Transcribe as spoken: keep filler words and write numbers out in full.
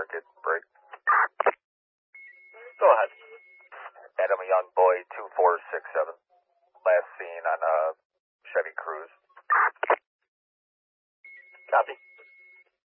Market, break. Go ahead. Adam Young Boy, two four six seven. Last seen on a Chevy Cruze. Copy.